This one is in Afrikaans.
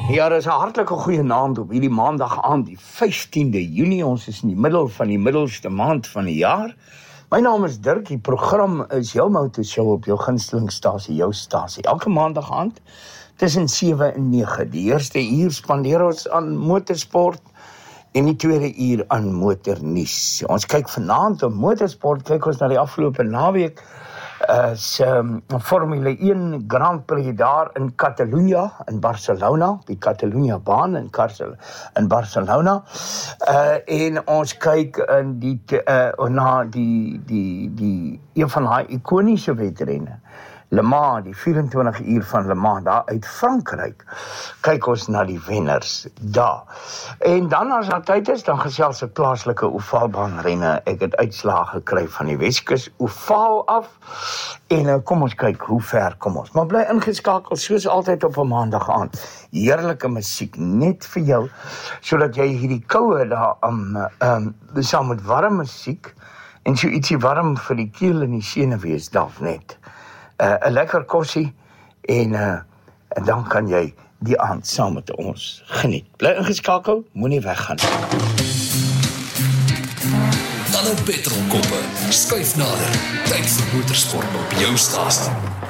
Ja, dis 'n hartlike goeie naam op hierdie maandag aand, die 15de Junie. Ons is in die middel van die middelste maand van die jaar. My naam is Dirk, die program is jou motorshow op jou gunstelingstasie, jou stasie. Elke maandag aand tussen 7 en 9. Die eerste uur spandeer ons aan motorsport en die tweede uur aan motornuus. Ons kyk vanaand op motorsport, kyk ons na die afgelope naweek Formule 1 Grand Prix daar in Catalunya, in Barcelona, die Catalunya baan in Barcelona. En ons kyk in na die een van die ikoniese wedrenne, Le Mans, die 24 uur van Le Mans, daar uit Frankryk, kyk ons na die wenners daar. En dan as daar tyd is, dan gesels ek plaaslike ovaalbaanrenne. Ek het uitslae gekry van die Weskus ovaal af, en kom ons kyk hoe ver kom ons. Maar bly ingeskakel, soos altyd op 'n maandag aand. Heerlike musiek, net vir jou, sodat jy hierdie koue daar saam met warm musiek, en so ietsie warm vir die keel en die senuwees dalk net. 'n lekker kossie en dan kan jy die aand saam met ons geniet. Bly ingeskakel, moenie weggaan. Talle petrolkoppe, skuif nader. Tyd vir motorsport op jou stasie.